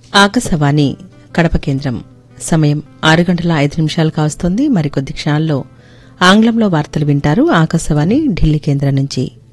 ఆకాశవాణి కడప కేంద్రం సమయం 6:05 కావస్తోంది. మరికొద్ది క్షణాల్లో ఆంగ్లంలో వార్తలు వింటారు. ఆకాశవాణి ఢిల్లీ కేంద్రం నుంచి.